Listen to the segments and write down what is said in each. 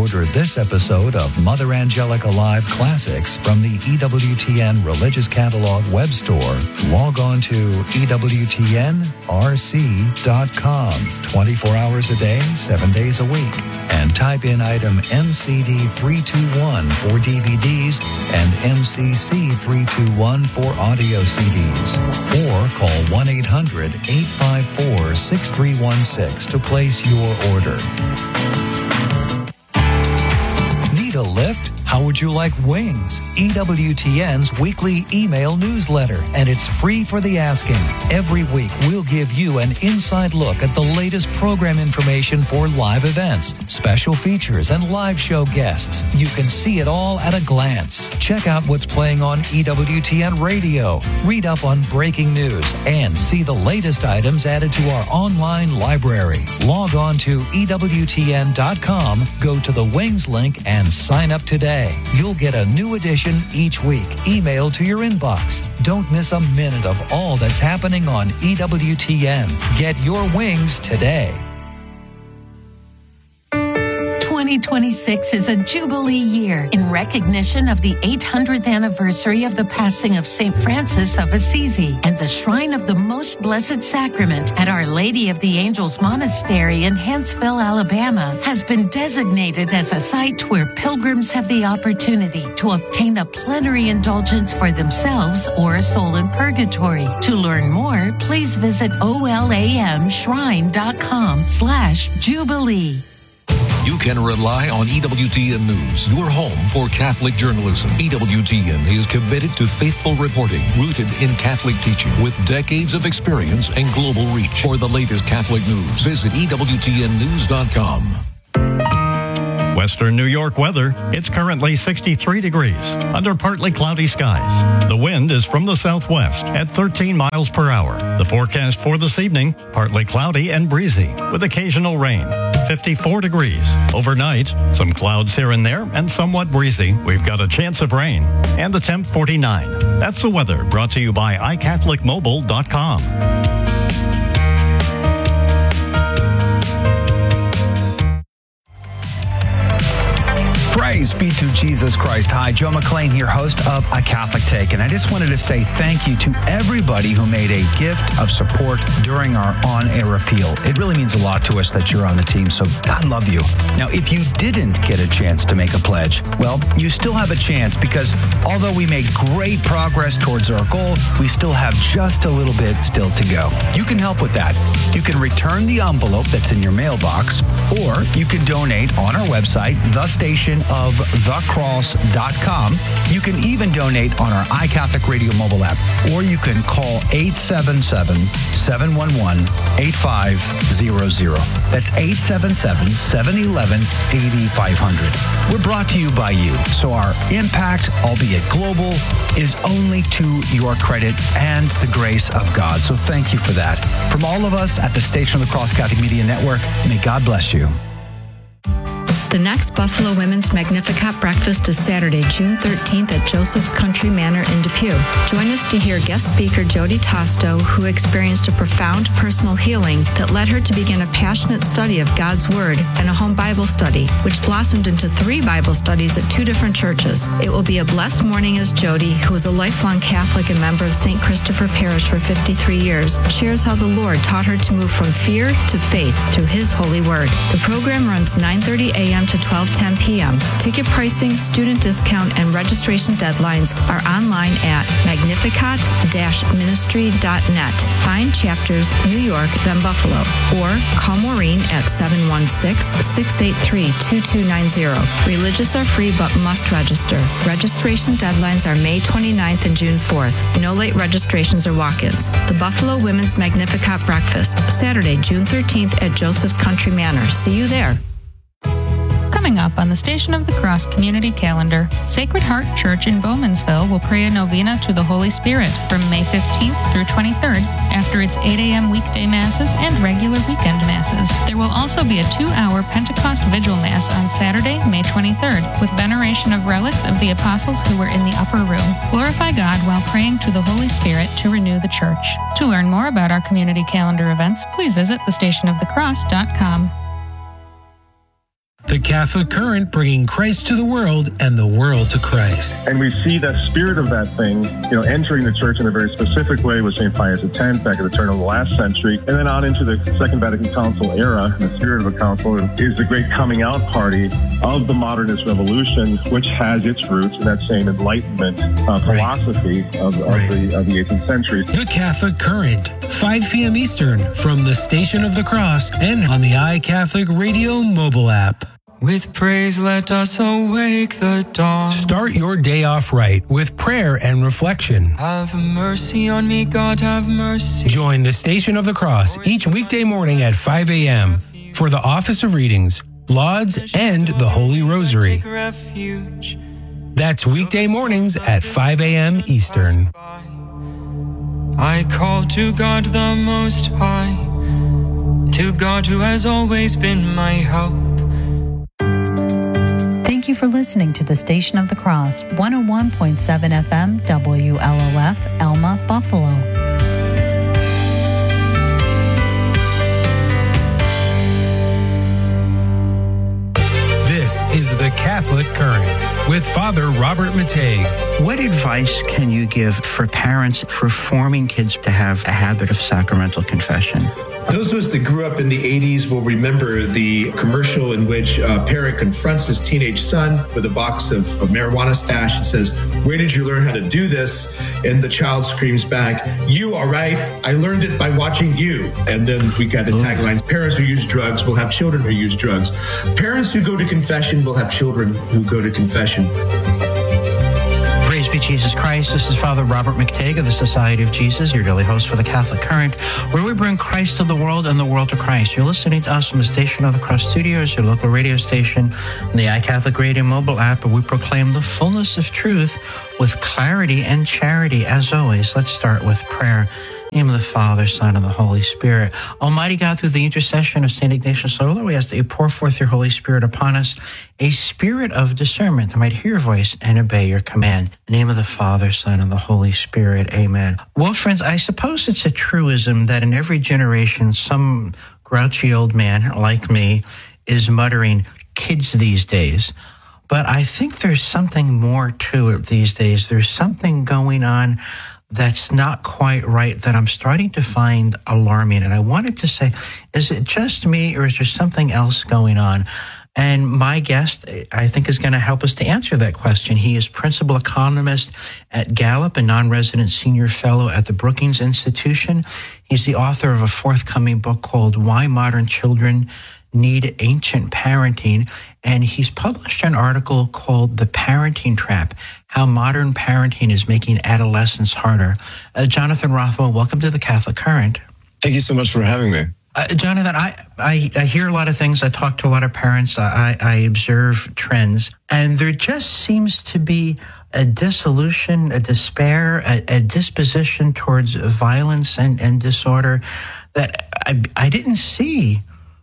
order this episode of Mother Angelica Live Classics from the EWTN Religious Catalog web store, log on to EWTNRC.com 24 hours a day, 7 days a week, and type in item MCD321 for DVDs and MCC321 for audio CDs. Or call 1-800-854-6316 to place your order. Need a lift? How would you like wings? EWTN's weekly email newsletter, and it's free for the asking. Every week, we'll give you an inside look at the latest program information for live events, special features, and live show guests. You can see it all at a glance. Check out what's playing on EWTN Radio, read up on breaking news, and see the latest items added to our online library. Log on to EWTN.com, go to the Wings link, and sign up today. You'll get a new edition each week, emailed to your inbox. Don't miss a minute of all that's happening on EWTN. Get your wings today. 2026 is a Jubilee year in recognition of the 800th anniversary of the passing of St. Francis of Assisi, and the Shrine of the Most Blessed Sacrament at Our Lady of the Angels Monastery in Huntsville, Alabama, has been designated as a site where pilgrims have the opportunity to obtain a plenary indulgence for themselves or a soul in purgatory. To learn more, please visit olamshrine.com/Jubilee. You can rely on EWTN News, your home for Catholic journalism. EWTN is committed to faithful reporting, rooted in Catholic teaching, with decades of experience and global reach. For the latest Catholic news, visit EWTNnews.com. Western New York weather. It's currently 63 degrees under partly cloudy skies. The wind is from the southwest at 13 miles per hour. The forecast for this evening, partly cloudy and breezy with occasional rain. 54 degrees. Overnight, some clouds here and there and somewhat breezy. We've got a chance of rain. And the temp 49. That's the weather brought to you by iCatholicMobile.com. Praise be to Jesus Christ. Hi, Joe McLean here, host of A Catholic Take. And I just wanted to say thank you to everybody who made a gift of support during our on-air appeal. It really means a lot to us that you're on the team, so God love you. Now, if you didn't get a chance to make a pledge, well, you still have a chance, because although we made great progress towards our goal, we still have just a little bit still to go. You can help with that. You can return the envelope that's in your mailbox, or you can donate on our website, thestationofthecross.com. You can even donate on our iCatholic Radio mobile app, or you can call 877-711-8500. That's 877-711-8500. We're brought to you by you, so our impact, albeit global, is only to your credit and the grace of God. So thank you for that. From all of us at the Station of the Cross Catholic Media Network, may God bless you. The next Buffalo Women's Magnificat breakfast is Saturday, June 13th at Joseph's Country Manor in Depew. Join us to hear guest speaker Jody Tosto, who experienced a profound personal healing that led her to begin a passionate study of God's Word and a home Bible study, which blossomed into 3 Bible studies at 2 different churches. It will be a blessed morning as Jody, who is a lifelong Catholic and member of St. Christopher Parish for 53 years, shares how the Lord taught her to move from fear to faith through His holy Word. The program runs 9:30 a.m. to 12:10 p.m. Ticket pricing, student discount, and registration deadlines are online at magnificat-ministry.net. Find chapters New York, then Buffalo, or call Maureen at 716-683-2290. Religious are free but must register. Registration deadlines are May 29th and June 4th. No late registrations or walk-ins. The Buffalo Women's Magnificat Breakfast, Saturday, June 13th at Joseph's Country Manor. See you there. Coming up on the Station of the Cross community calendar, Sacred Heart Church in Bowmansville will pray a novena to the Holy Spirit from May 15th through 23rd after its 8 a.m. weekday masses and regular weekend masses. There will also be a 2-hour Pentecost Vigil Mass on Saturday, May 23rd, with veneration of relics of the apostles who were in the upper room. Glorify God while praying to the Holy Spirit to renew the church. To learn more about our community calendar events, please visit thestationofthecross.com. The The Catholic Current, bringing Christ to the world and the world to Christ. And we see that spirit of that thing, entering the church in a very specific way with St. Pius X back at the turn of the last century, and then on into the Second Vatican Council era. And the spirit of the council is the great coming out party of the modernist revolution, which has its roots in that same Enlightenment philosophy of the 18th century. The Catholic Current, 5 p.m. Eastern, from the Station of the Cross and on the iCatholic Radio mobile app. With praise, let us awake the dawn. Start your day off right with prayer and reflection. Have mercy on me, God, have mercy. Join the Station of the Cross each weekday morning at 5 a.m. for the Office of Readings, Lauds, and the Holy Rosary. That's weekday mornings at 5 a.m. Eastern. I call to God the Most High, to God who has always been my help. Thank you for listening to the Station of the Cross, 101.7 FM, WLOF, Elma, Buffalo. This is the Catholic Current with Father Robert Matei. What advice can you give for parents for forming kids to have a habit of sacramental confession? Those of us that grew up in the 80s will remember the commercial in which a parent confronts his teenage son with a box of marijuana stash and says, "Where did you learn how to do this?" And the child screams back, "You, all right? I learned it by watching you." And then we got the tagline, "Parents who use drugs will have children who use drugs. Parents who go to confession will have children who go to confession." Praise be Jesus Christ. This is Father Robert McTague of the Society of Jesus, your daily host for the Catholic Current, where we bring Christ to the world and the world to Christ. You're listening to us from the Station of the Cross Studios, your local radio station, and the iCatholic Radio mobile app, where we proclaim the fullness of truth with clarity and charity. As always, let's start with prayer. In the name of the Father, Son, and the Holy Spirit. Almighty God, through the intercession of St. Ignatius Loyola, we ask that you pour forth your Holy Spirit upon us, a spirit of discernment that might hear your voice and obey your command. In the name of the Father, Son, and the Holy Spirit. Amen. Well, friends, I suppose it's a truism that in every generation, some grouchy old man like me is muttering, "Kids these days." But I think there's something more to it these days. There's something going on that's not quite right, that I'm starting to find alarming. And I wanted to say, is it just me, or is there something else going on? And my guest, I think, is going to help us to answer that question. He is principal economist at Gallup and non-resident senior fellow at the Brookings Institution. He's the author of a forthcoming book called Why Modern Children Need Ancient Parenting. And he's published an article called The Parenting Trap, How Modern Parenting is Making Adolescence Harder. Jonathan Rothwell, welcome to the Catholic Current. Thank you so much for having me. Jonathan, I hear a lot of things. I talk to a lot of parents. I observe trends. And there just seems to be a dissolution, a despair, a disposition towards violence and disorder that I didn't see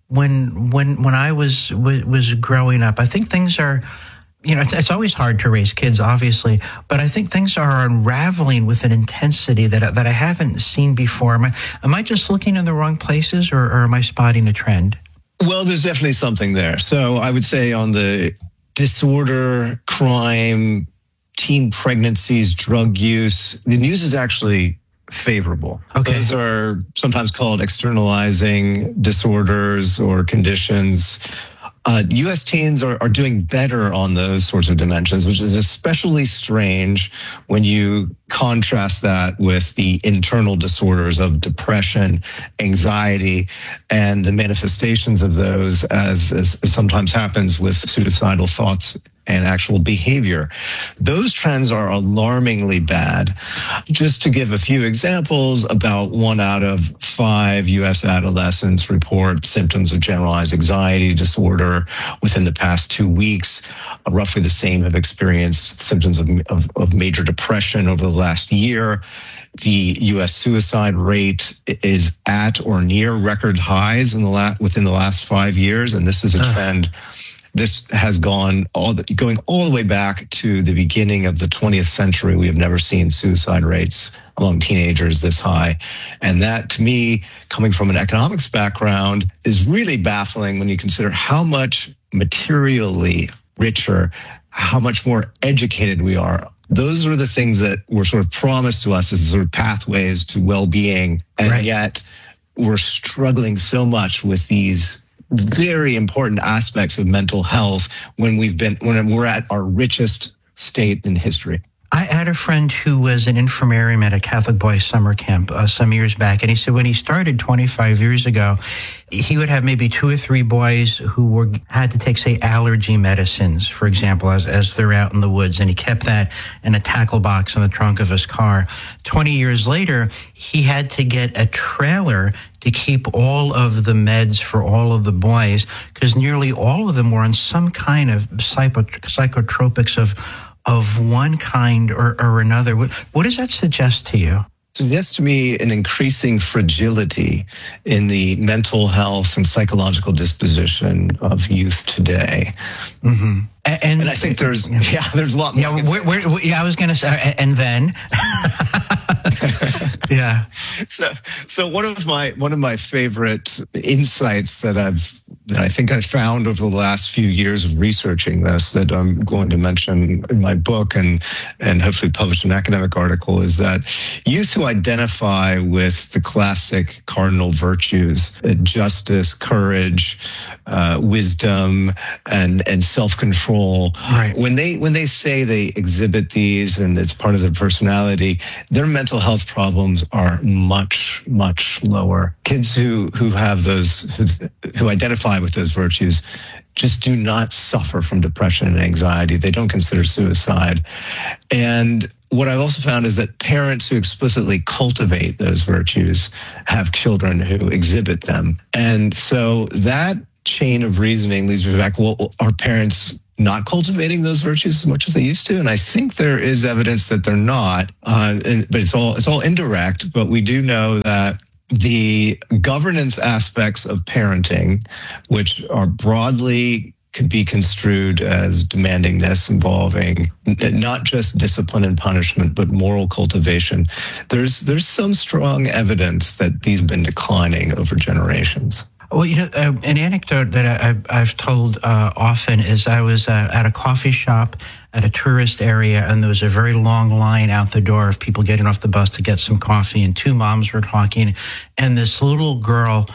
when I was growing up. I think things are, it's always hard to raise kids, obviously, but I think things are unraveling with an intensity that I haven't seen before. Am I just looking in the wrong places, or am I spotting a trend? Well, there's definitely something there. So I would say on the disorder, crime, teen pregnancies, drug use, the news is actually favorable. Okay. Those are sometimes called externalizing disorders or conditions. U.S. teens are doing better on those sorts of dimensions, which is especially strange when you contrast that with the internal disorders of depression, anxiety, and the manifestations of those, as sometimes happens with suicidal thoughts and actual behavior. Those trends are alarmingly bad. Just to give a few examples, about 1 out of 5 U.S. adolescents report symptoms of generalized anxiety disorder within the past 2 weeks. Roughly the same have experienced symptoms of major depression over the last year. The U.S. suicide rate is at or near record highs within the last 5 years, and this is a trend this has going all the way back to the beginning of the 20th century. We have never seen suicide rates among teenagers this high. And that, to me, coming from an economics background, is really baffling when you consider how much materially richer, how much more educated we are. Those are the things that were sort of promised to us as sort of pathways to well-being. And yet we're struggling so much with these very important aspects of mental health when we're at our richest state in history. I had a friend who was an infirmarian at a Catholic boys summer camp some years back, and he said when he started 25 years ago, he would have maybe 2 or 3 boys who had to take, say, allergy medicines, for example, as they're out in the woods, and he kept that in a tackle box in the trunk of his car. 20 years later, he had to get a trailer to keep all of the meds for all of the boys, because nearly all of them were on some kind of psychotropics of one kind or another. What does that suggest to you? It suggests to me an increasing fragility in the mental health and psychological disposition of youth today. Mm-hmm. And I think there's a lot more. I was going to say, and then, yeah. So one of my favorite insights that I think I found over the last few years of researching this, that I'm going to mention in my book and hopefully publish an academic article, is that youth who identify with the classic cardinal virtues, justice, courage, wisdom, and self-control. Right. When they say they exhibit these and it's part of their personality, their mental health problems are much, much lower. Kids who have those, who identify with those virtues, just do not suffer from depression and anxiety. They don't consider suicide. And what I've also found is that parents who explicitly cultivate those virtues have children who exhibit them. And so that chain of reasoning leads me back, well, are parents not cultivating those virtues as much as they used to? And I think there is evidence that they're not, but it's all indirect. But we do know that the governance aspects of parenting, which are broadly could be construed as demandingness, involving not just discipline and punishment, but moral cultivation, there's some strong evidence that these have been declining over generations. Well, an anecdote that I've told often is I was at a coffee shop at a tourist area, and there was a very long line out the door of people getting off the bus to get some coffee, and 2 moms were talking, and this little girl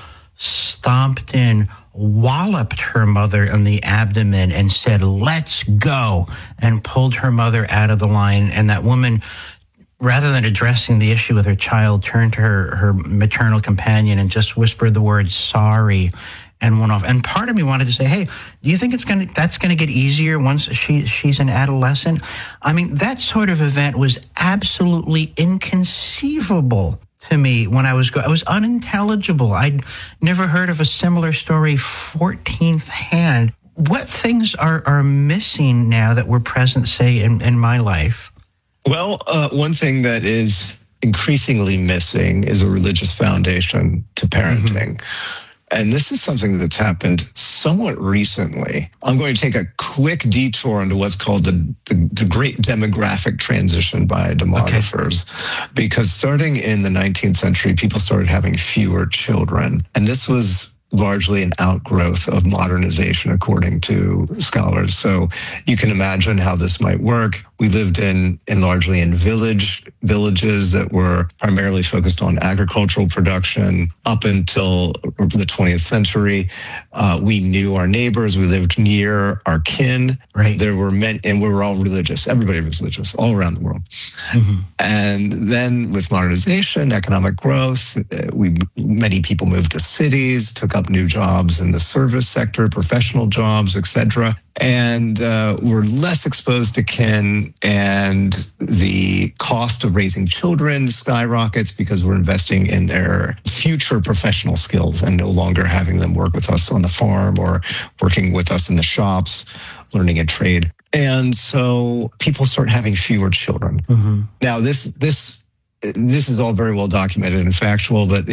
stomped in, walloped her mother in the abdomen and said, "Let's go," and pulled her mother out of the line. And that woman, rather than addressing the issue with her child, turned to her maternal companion and just whispered the word "sorry" and went off. And part of me wanted to say, hey, do you think that's going to get easier once she's an adolescent? I mean, that sort of event was absolutely inconceivable to me when I was unintelligible. I'd never heard of a similar story 14th hand. What things are missing now that were present, say, in my life? Well, one thing that is increasingly missing is a religious foundation to parenting. Mm-hmm. And this is something that's happened somewhat recently. I'm going to take a quick detour into what's called the great demographic transition by demographers. Okay. Because starting in the 19th century, people started having fewer children. And this was largely an outgrowth of modernization, according to scholars. So you can imagine how this might work. We lived largely in villages that were primarily focused on agricultural production up until the 20th century. We knew our neighbors. We lived near our kin. Right. There were men, and we were all religious. Everybody was religious all around the world. Mm-hmm. And then with modernization, economic growth, many people moved to cities, took up new jobs in the service sector, professional jobs, etc. And we're less exposed to kin, and the cost of raising children skyrockets because we're investing in their future professional skills and no longer having them work with us on the farm or working with us in the shops, learning a trade. And so people start having fewer children. Mm-hmm. Now, this this is all very well documented and factual, but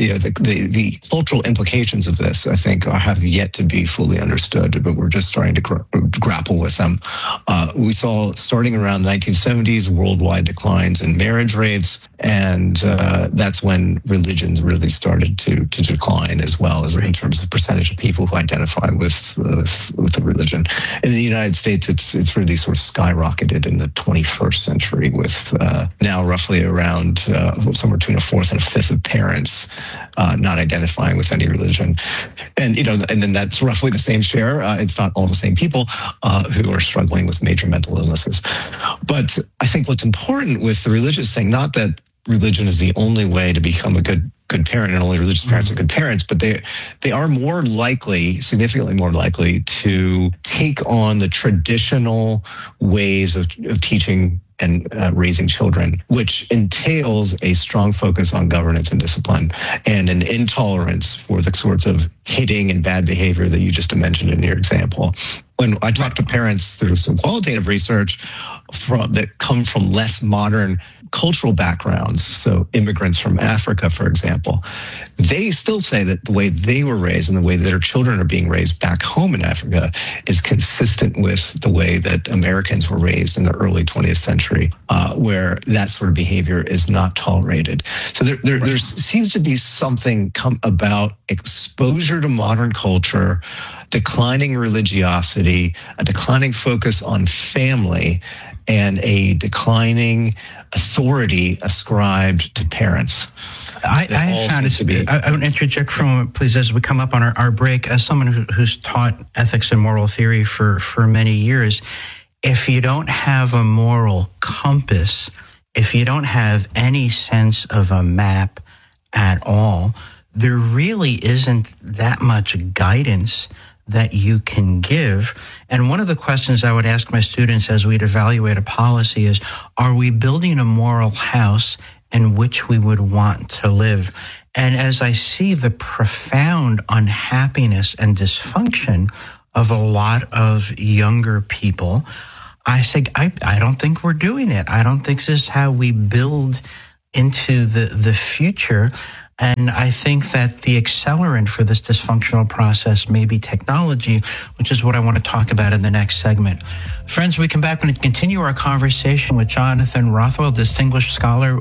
the cultural implications of this, I think, have yet to be fully understood, but we're just starting to grapple with them. We saw, starting around the 1970s, worldwide declines in marriage rates, and that's when religions really started to decline, as well as in terms of percentage of people who identify with the religion. In the United States, it's really sort of skyrocketed in the 21st century, with now roughly around somewhere between a fourth and a fifth of parents not identifying with any religion. And then that's roughly the same share. It's not all the same people who are struggling with major mental illnesses. But I think what's important with the religious thing, not that religion is the only way to become a good parent, and only religious parents are good parents, but they are more likely, significantly more likely, to take on the traditional ways of teaching and raising children, which entails a strong focus on governance and discipline, and an intolerance for the sorts of hitting and bad behavior that you just mentioned in your example. When I talk to parents through some qualitative research that come from less modern cultural backgrounds, so immigrants from Africa, for example, they still say that the way they were raised and the way that their children are being raised back home in Africa is consistent with the way that Americans were raised in the early 20th century, where that sort of behavior is not tolerated. So there seems to be something about exposure to modern culture, declining religiosity, a declining focus on family, and a declining authority ascribed to parents. I found it. I want to interject for a moment, please, as we come up on our break. As someone who's taught ethics and moral theory for many years, if you don't have a moral compass, if you don't have any sense of a map at all, there really isn't that much guidance that you can give. And one of the questions I would ask my students as we'd evaluate a policy is, are we building a moral house in which we would want to live? And as I see the profound unhappiness and dysfunction of a lot of younger people, I say, I don't think we're doing it. I don't think this is how we build into the future. And I think that the accelerant for this dysfunctional process may be technology, which is what I want to talk about in the next segment. Friends, we come back and continue our conversation with Jonathan Rothwell, distinguished scholar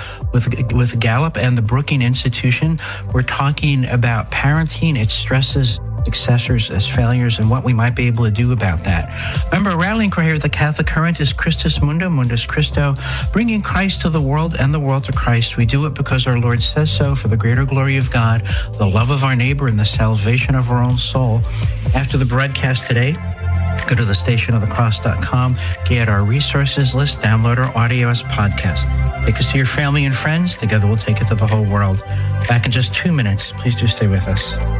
with Gallup and the Brookings Institution. We're talking about parenting, its stresses, successors as failures, and what we might be able to do about that. Remember, a rallying cry here at the Catholic Current is Christus Mundum, Mundus Christo, bringing Christ to the world and the world to Christ. We do it because our Lord says so, for the greater glory of God, the love of our neighbor, and the salvation of our own soul. After the broadcast today, go to thestationofthecross.com, get our resources list, download our audio as podcast. Take us to your family and friends. Together we'll take it to the whole world. Back in just 2 minutes. Please do stay with us.